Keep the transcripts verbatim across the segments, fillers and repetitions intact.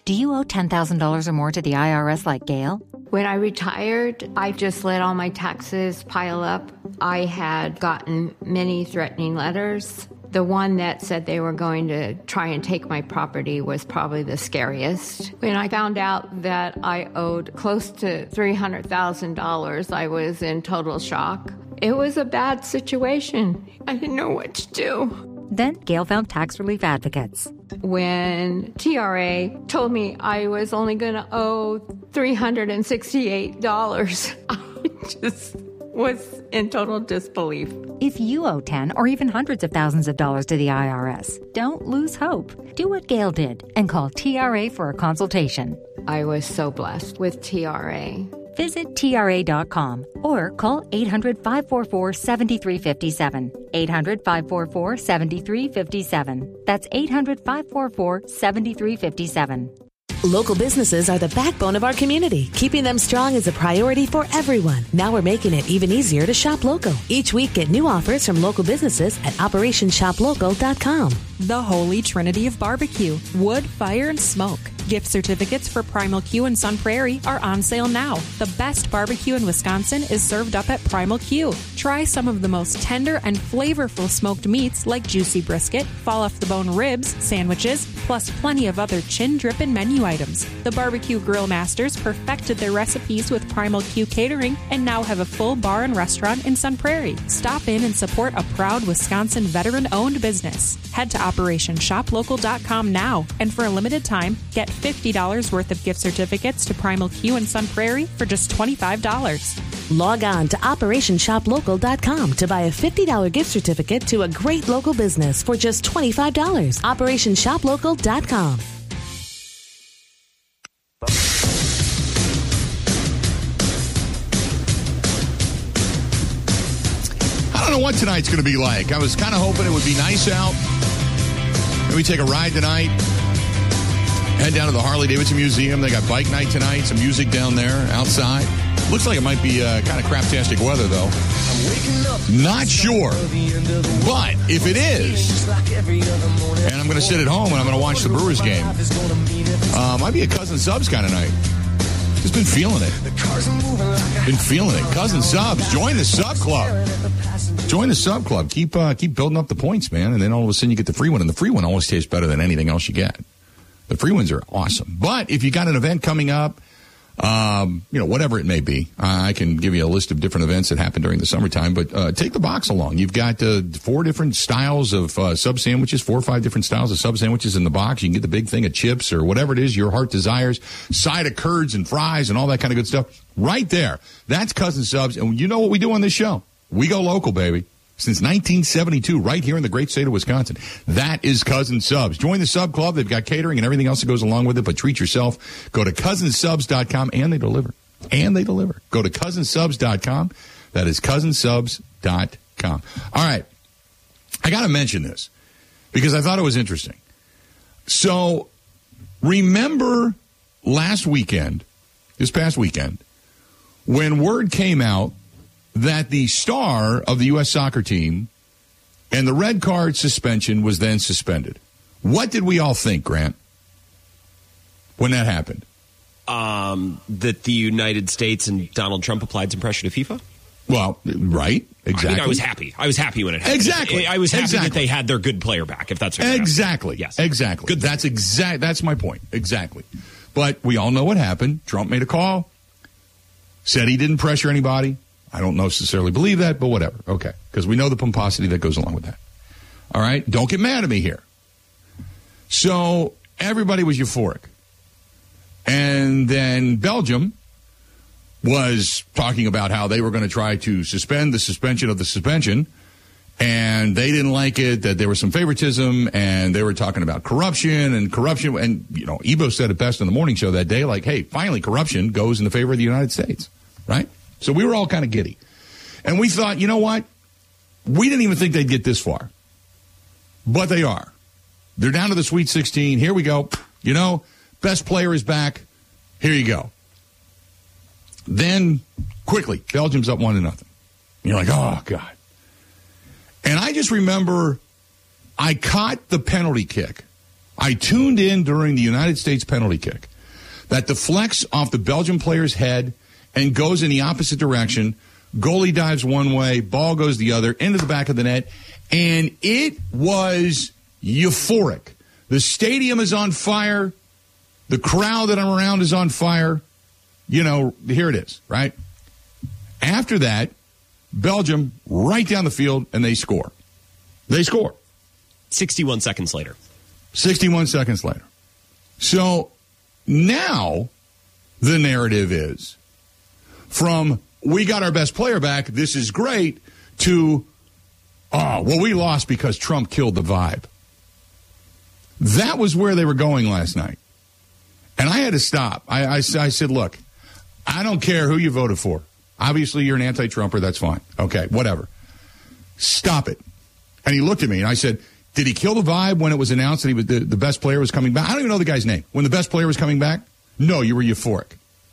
Do you owe ten thousand dollars or more to the I R S like Gail? When I retired, I just let all my taxes pile up. I had gotten many threatening letters. The one that said they were going to try and take my property was probably the scariest. When I found out that I owed close to three hundred thousand dollars, I was in total shock. It was a bad situation. I didn't know what to do. Then Gail found tax relief advocates. When T R A told me I was only going to owe three hundred sixty-eight dollars, I just was in total disbelief. If you owe ten or even hundreds of thousands of dollars to the I R S, don't lose hope. Do what Gail did and call T R A for a consultation. I was so blessed with T R A. Visit T R A dot com or call eight hundred, five four four, seven three five seven. eight hundred, five four four, seven three five seven. That's eight hundred, five four four, seven three five seven. Local businesses are the backbone of our community. Keeping them strong is a priority for everyone. Now we're making it even easier to shop local. Each week, get new offers from local businesses at operation shop local dot com. The Holy Trinity of Barbecue. Wood, fire, and smoke. Gift certificates for Primal Q and Sun Prairie are on sale now. The best barbecue in Wisconsin is served up at Primal Q. Try some of the most tender and flavorful smoked meats like juicy brisket, fall-off-the-bone ribs, sandwiches, plus plenty of other chin-dripping menu items. The barbecue grill masters perfected their recipes with Primal Q Catering and now have a full bar and restaurant in Sun Prairie. Stop in and support a proud Wisconsin veteran-owned business. Head to operation shop local dot com now, and for a limited time, get fifty dollars worth of gift certificates to Primal Q and Sun Prairie for just twenty-five dollars. Log on to operation shop local dot com to buy a fifty dollars gift certificate to a great local business for just twenty-five dollars. operation shop local dot com. I don't know what tonight's going to be like. I was kind of hoping it would be nice out. Maybe take a ride tonight. Head down to the Harley-Davidson Museum. They got bike night tonight. Some music down there outside. Looks like it might be uh, kind of craptastic weather, though. Not sure. But if it is, and I'm going to sit at home and I'm going to watch the Brewers game, uh, might be a Cousin Subs kind of night. Just been feeling it. Been feeling it. Cousin Subs, join the Sub Club. Join the Sub Club. Keep uh, keep building up the points, man. And then all of a sudden you get the free one. And the free one always tastes better than anything else you get. The free ones are awesome. But if you got an event coming up, um, you know, whatever it may be, I can give you a list of different events that happen during the summertime. But uh, take the box along. You've got uh, four different styles of uh, sub sandwiches, four or five different styles of sub sandwiches in the box. You can get the big thing of chips or whatever it is your heart desires, side of curds and fries and all that kind of good stuff. Right there. That's Cousin Subs. And you know what we do on this show? We go local, baby. Since nineteen seventy-two, right here in the great state of Wisconsin. That is Cousin Subs. Join the Sub Club. They've got catering and everything else that goes along with it, but treat yourself. Go to cousin subs dot com, and they deliver. And they deliver. Go to cousin subs dot com. That is cousin subs dot com. All right. I got to mention this because I thought it was interesting. So remember last weekend, this past weekend, when word came out that the star of the U S soccer team and the red card suspension was then suspended. What did we all think, Grant, when that happened? Um, that the United States and Donald Trump applied some pressure to FIFA? Well, right, exactly. I mean, I was happy. I was happy when it happened. Exactly. I was happy exactly. that they had their good player back, if that's what you're Exactly. Yes. Exactly. Good. That's exact. That's my point. Exactly. But we all know what happened. Trump made a call, said he didn't pressure anybody. I don't necessarily believe that, but whatever. Okay. Because we know the pomposity that goes along with that. All right? Don't get mad at me here. So everybody was euphoric. And then Belgium was talking about how they were going to try to suspend the suspension of the suspension. And they didn't like it, that there was some favoritism, and they were talking about corruption and corruption. And, you know, Ebo said it best on the morning show that day, like, hey, finally corruption goes in the favor of the United States. Right? So we were all kind of giddy. And we thought, you know what? We didn't even think they'd get this far. But they are. They're down to the Sweet sixteen. Here we go. You know, best player is back. Here you go. Then, quickly, Belgium's up one to nothing. You're like, oh, God. And I just remember I caught the penalty kick I tuned in during the United States penalty kick that deflects off the Belgian player's head and goes in the opposite direction. Goalie dives one way, ball goes the other, into the back of the net, and it was euphoric. The stadium is on fire. The crowd that I'm around is on fire. You know, here it is, right? After that, Belgium right down the field, and they score. They score. sixty-one seconds later. sixty-one seconds later. So now the narrative is from we got our best player back, this is great, to, oh, well, we lost because Trump killed the vibe. That was where they were going last night. And I had to stop. I, I, I said, look, I don't care who you voted for. Obviously, you're an anti-Trumper. That's fine. Okay, whatever. Stop it. And he looked at me, and I said, did he kill the vibe when it was announced that he was the, the best player was coming back? I don't even know the guy's name. When the best player was coming back? No, you were euphoric.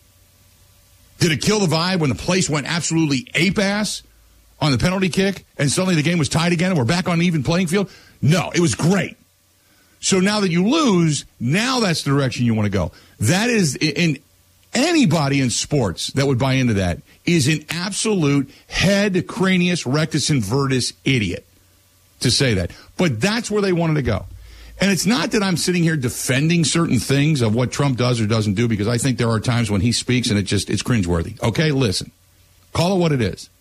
Did it kill the vibe when the place went absolutely ape-ass on the penalty kick and suddenly the game was tied again and we're back on an even playing field? No, it was great. So now that you lose, now that's the direction you want to go. That is, in anybody in sports that would buy into that is an absolute head cranius rectus invertus idiot to say that. But that's where they wanted to go. And it's not that I'm sitting here defending certain things of what Trump does or doesn't do, because I think there are times when he speaks and it just, it's cringeworthy. Okay, listen. Call it what it is.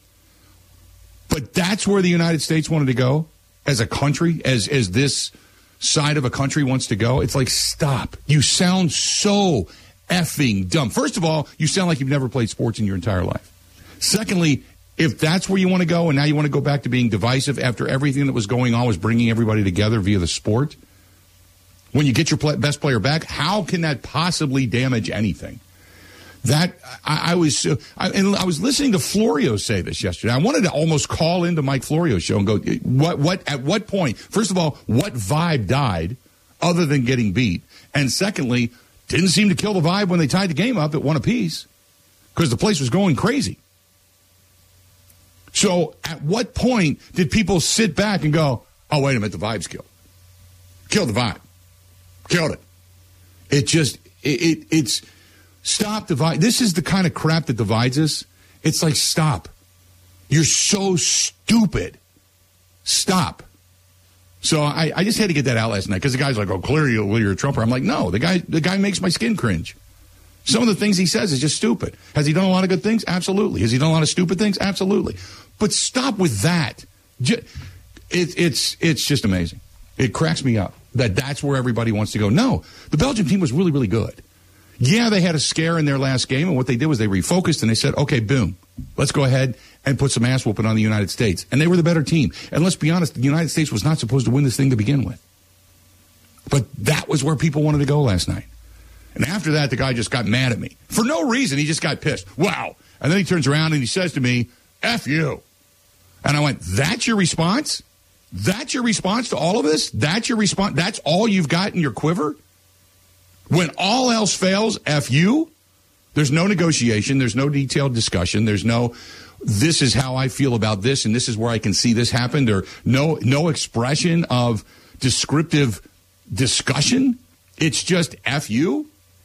But that's where the United States wanted to go as a country, as as this side of a country wants to go. It's like, stop. You sound so effing dumb. First of all, you sound like you've never played sports in your entire life. Secondly, if that's where you want to go and now you want to go back to being divisive after everything that was going on was bringing everybody together via the sport, when you get your play, best player back, how can that possibly damage anything? That I, I was, uh, I, and I was listening to Florio say this yesterday. I wanted to almost call into Mike Florio's show and go, what, what, at what point? First of all, what vibe died, other than getting beat? And secondly, didn't seem to kill the vibe when they tied the game up at one apiece, because the place was going crazy. So, at what point did people sit back and go, "Oh, wait a minute, the vibe's killed, killed the vibe." Killed it. It just, it, it it's, stop divide. This is the kind of crap that divides us. It's like, stop. You're so stupid. Stop. So I, I just had to get that out last night, because the guy's like, oh, clearly you're a Trumper. I'm like, no, the guy, the guy makes my skin cringe. Some of the things he says is just stupid. Has he done a lot of good things? Absolutely. Has he done a lot of stupid things? Absolutely. But stop with that. It, it's, it's just amazing. It cracks me up that that's where everybody wants to go. No, the Belgian team was really, really good. Yeah, they had a scare in their last game, and what they did was they refocused, and they said, okay, boom, let's go ahead and put some ass whooping on the United States. And they were the better team. And let's be honest, the United States was not supposed to win this thing to begin with. But that was where people wanted to go last night. And after that, the guy just got mad at me. For no reason, he just got pissed. Wow. And then he turns around and he says to me, F you. And I went, that's your response? That's your response to all of this? That's your response? That's all you've got in your quiver? When all else fails, F you? There's no negotiation. There's no detailed discussion. There's no, this is how I feel about this, and this is where I can see this happen. Or no, no expression of descriptive discussion. It's just F you.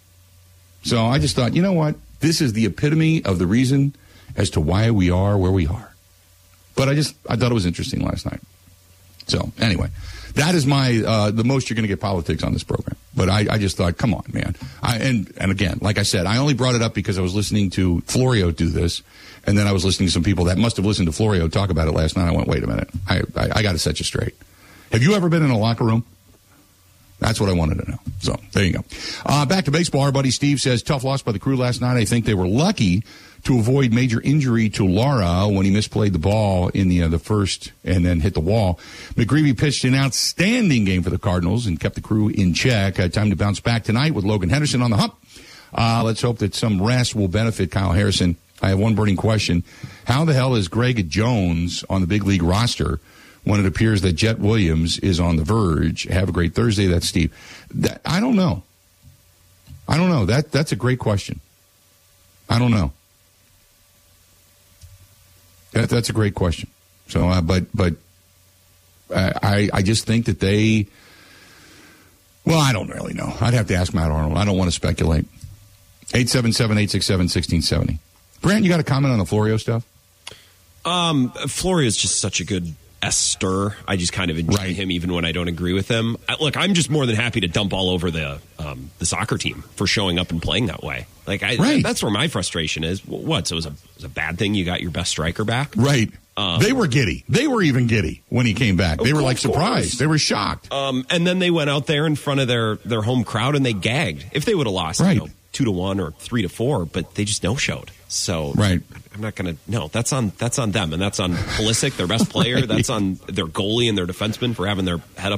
So I just thought, you know what? This is the epitome of the reason as to why we are where we are. But I just, I thought it was interesting last night. So, anyway, that is my, uh, the most you're going to get politics on this program. But I, I just thought, come on, man. I, and, and again, like I said, I only brought it up because I was listening to Florio do this, and then I was listening to some people that must have listened to Florio talk about it last night. I went, wait a minute. I, I, I got to set you straight. Have you ever been in a locker room? That's what I wanted to know. So, there you go. Uh, back to baseball. Our buddy Steve says, tough loss by the Crew last night. I think they were lucky to avoid major injury to Lara when he misplayed the ball in the uh, the first and then hit the wall. McGreevy pitched an outstanding game for the Cardinals and kept the Crew in check. Uh, time to bounce back tonight with Logan Henderson on the hump. Uh, let's hope that some rest will benefit Kyle Harrison. I have one burning question. How the hell is Greg Jones on the big league roster when it appears that Jet Williams is on the verge? Have a great Thursday. That's Steve. That, I don't know. I don't know. That That's a great question. I don't know. That, that's a great question. So, uh, but but uh, I I just think that they Well, I don't really know. I'd have to ask Matt Arnold. I don't want to speculate. eight seven seven, eight six seven, one six seven zero. Brant, you got a comment on the Florio stuff? Um, Florio is just such a good Esther. I just kind of enjoy Right. him even when I don't agree with him. I, look, I'm just more than happy to dump all over the um, the soccer team for showing up and playing that way. Like, I, Right. that's where my frustration is. What? So it was, a, it was a bad thing you got your best striker back? Right. Um, they were giddy. They were even giddy when he came back. They Of were like course. surprised. They were shocked. Um, and then they went out there in front of their, their home crowd and they gagged. If they would have lost, Right. you know, two to one or three to four, but they just no showed. So Right. I'm not going to. No, that's on that's on them, and that's on Pulisic, their best player. Right. That's on their goalie and their defenseman for having their head up